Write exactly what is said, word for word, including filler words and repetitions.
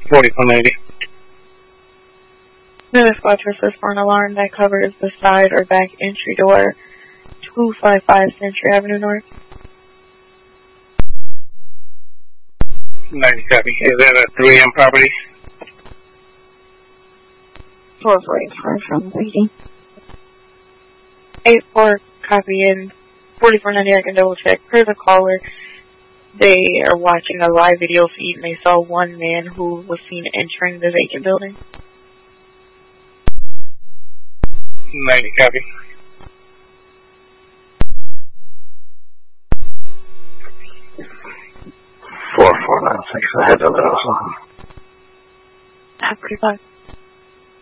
forty-four ninety. Another squad to assist for an alarm that covers the side or back entry door, two five five Century Avenue North. ninety copy. Is that a three M property? four forty-four from the meeting. eight four copy in. forty-four ninety, I can double check. Per the caller, they are watching a live video feed and they saw one man who was seen entering the vacant building. ninety copy. four four nine six, I had to let us on. Have a good luck.